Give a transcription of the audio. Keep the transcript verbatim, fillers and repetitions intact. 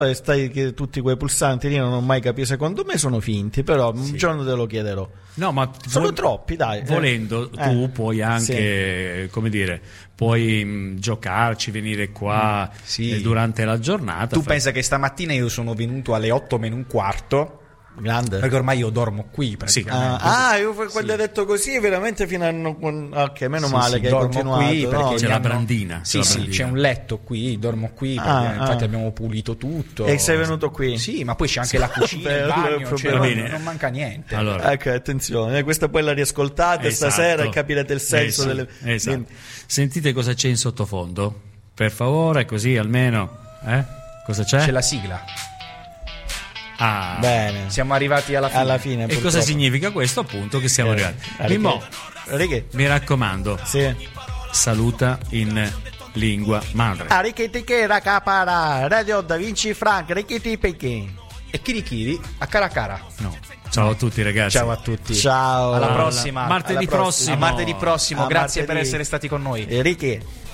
E stai che tutti quei pulsanti lì non ho mai capito, secondo me sono finti, però Sì. un giorno te lo chiederò. No, ma sono vol- troppi, dai. Volendo, Eh. tu Eh. puoi anche, come dire, puoi mh, giocarci, venire qua Sì. eh, durante la giornata. Tu fai- pensa che stamattina io sono venuto alle otto meno un quarto, Grande. perché ormai io dormo qui praticamente. Ah, ah, io quando hai detto così veramente fino a no- ok, meno Sì, male sì, che hai dormo continuato, qui perché no? C'è mi la hanno- brandina, c'è Sì, la sì, brandina. c'è un letto qui, dormo qui, perché Ah, infatti ah. abbiamo pulito tutto. E sei venuto qui? Sì, ma poi c'è anche la cucina, il Bello, bagno, proprio cioè, va non, bene. non manca niente. Allora, Ecco, attenzione, questa poi la riascoltate esatto. stasera e capirete il senso Esatto, delle esatto. Sentite cosa c'è in sottofondo, per favore, così almeno, eh? Cosa c'è? C'è la sigla. Ah. Bene. Siamo arrivati alla fine. Alla fine. E purtroppo. cosa significa questo? Appunto che siamo Eh, arrivati. Righe. Mimmo, Righe. mi raccomando, Sì. saluta in lingua madre. Ah, Richetti che era capara, Radio Da Vinci Frank, Richetti Pekin. E Kirikiri a cara a cara. No. Ciao a tutti ragazzi. Ciao a tutti. Ciao. Alla Alla- prossima. martedì Alla prossima. prossimo. A martedì prossimo. A Grazie per martedì. essere stati con noi. Righe.